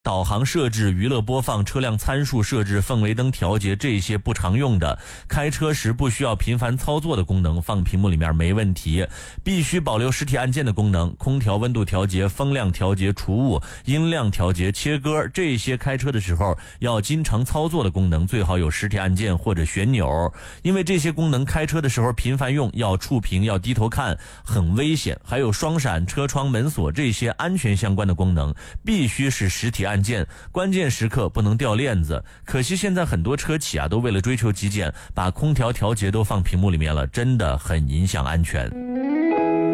导航设置、娱乐播放、车辆参数设置、氛围灯调节，这些不常用的，开车时不需要频繁操作的功能放屏幕里面没问题。必须保留实体按键的功能，空调温度调节、风量调节、除雾、音量调节、切歌，这些开车的时候要经常操作的功能最好有实体按键或者旋钮，因为这些功能开车的时候频繁用，要触屏，要低头看，很危险。还有双闪、车窗门锁，这些安全相关的功能必须是实体按键，关键时刻不能掉链子。可惜现在很多车企都为了追求极简，把空调调节都放屏幕里面了，真的很影响安全。